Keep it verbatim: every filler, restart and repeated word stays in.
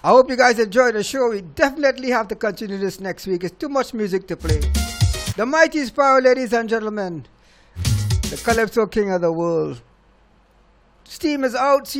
I hope you guys enjoyed the show. We definitely have to continue this next week. It's too much music to play. The Mighty Sparrow, ladies and gentlemen. The Calypso King of the world. Steam is out. See